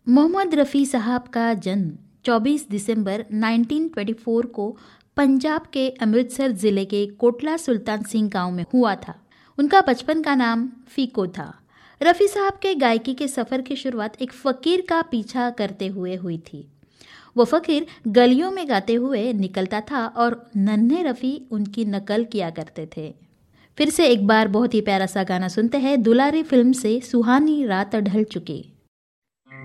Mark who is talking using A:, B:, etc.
A: मोहम्मद रफ़ी साहब का जन्म 24 दिसंबर 1924 को पंजाब के अमृतसर ज़िले के कोटला सुल्तान सिंह गांव में हुआ था। उनका बचपन का नाम फ़ीको था। रफ़ी साहब के गायकी के सफ़र की शुरुआत एक फ़कीर का पीछा करते हुए हुई थी। वो फ़कीर गलियों में गाते हुए निकलता था और नन्हे रफ़ी उनकी नकल किया करते थे। फिर से एक बार बहुत ही प्यारा सा गाना सुनते हैं। दुलारी फिल्म से सुहानी रात ढल चुकी।